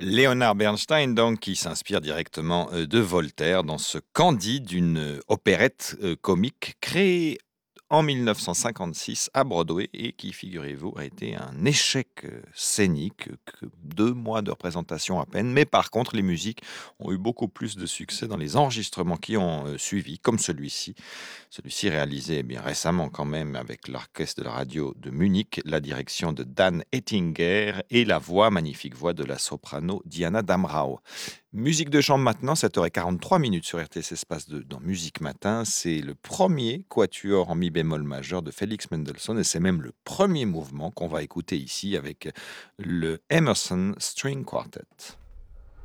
Léonard Bernstein, donc, qui s'inspire directement de Voltaire dans ce Candide, une opérette comique créée en 1956 à Broadway et qui, figurez-vous, a été un échec scénique, que 2 mois de représentation à peine. Mais par contre, les musiques ont eu beaucoup plus de succès dans les enregistrements qui ont suivi, comme celui-ci. Celui-ci réalisé bien récemment quand même avec l'orchestre de la radio de Munich, la direction de Dan Ettinger et la voix, magnifique voix de la soprano Diana Damrau. Musique de chambre maintenant, 7h43 sur RTS Espace 2 dans Musique Matin. C'est le premier quatuor en mi bémol majeur de Félix Mendelssohn et c'est même le premier mouvement qu'on va écouter ici avec le Emerson String Quartet.